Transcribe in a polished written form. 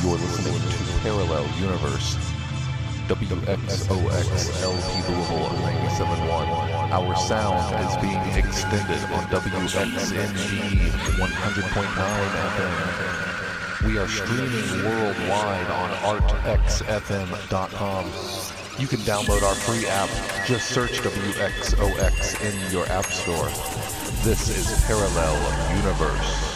You're listening to Parallel Universe. WXOXLP Louisville 97.1. Our sound is being extended on WXNG 100.9 FM. We are streaming worldwide on artxfm.com. You can download our free app. Just search WXOX in your app store. This is Parallel Universe.